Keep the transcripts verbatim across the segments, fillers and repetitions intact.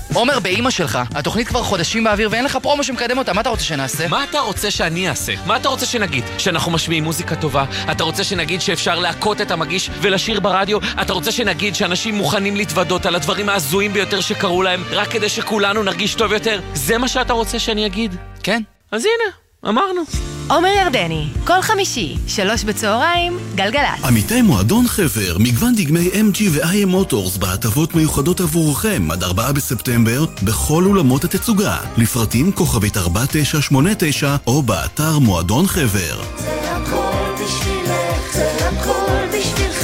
עומר, באמא שלך, התוכנית כבר חודשים באוויר ואין לך פרומו שמקדם אותה, מה אתה רוצה שנעשה? מה אתה רוצה שאני אעשה? מה אתה רוצה שנגיד? שאנחנו משמיעים מוזיקה טובה? אתה רוצה שנגיד שאפשר להקות את המגיש ולשיר ברדיו? אתה רוצה שנגיד שאנשים מוכנים להתוודות על הדברים העזויים ביותר שקרו להם רק כדי שכולנו נרגיש טוב יותר? זה מה שאתה רוצה שאני אגיד? כן. אז הנה, אמרנו. עומר ירדני, כל חמישי, שלוש בצהריים, גלגלת. עמיתי מועדון חבר, מגוון דגמי אם ג'י ו-איי אם מוטורס בהטבות מיוחדות עבורכם עד ארבעה בספטמבר בכל אולמות התצוגה. לפרטים כוכבית ארבע תשע שמונה תשע או באתר מועדון חבר. זה הכל בשבילך, זה הכל בשבילך,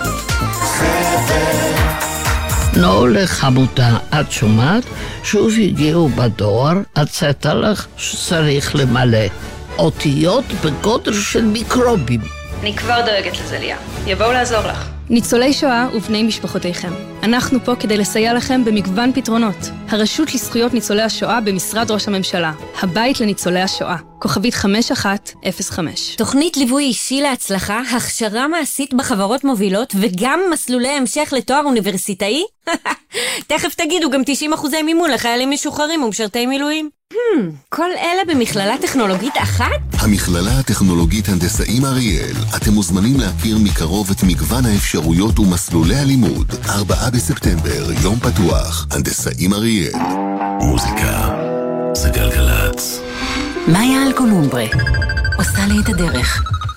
חבר. נו לחמותה, את שומעת? שוב הגיעו בדואר, הצעת לך שצריך למלא אותיות בגודל של מיקרובים. אני כבר דואגת לזה, ליה. יבואו לעזור לך. ניצולי שואה ובני משפחותיכם. אנחנו פה כדי לסייע לכם במגוון פתרונות. הרשות לזכויות ניצולי השואה במשרד ראש הממשלה. הבית לניצולי השואה. כוכבית חמש אחת אפס חמש. תוכנית ליווי אישי להצלחה, הכשרה מעשית בחברות מובילות וגם מסלולי המשך לתואר אוניברסיטאי? תכף תגידו גם תשעים אחוזי מימון לחיילים משוחררים ומשרתי מילואים. Hmm, כל אלה במכללה טכנולוגית אחת? המכללה הטכנולוגית הנדסאים אריאל. אתם מוזמנים להכיר מקרוב את מגוון האפשרויות ומסלולי הלימוד. ארבעה בספטמבר, יום פתוח. הנדסאים אריאל. מוזיקה זה גלגלת. מאיה אלקולומברה עושה לי את הדרך.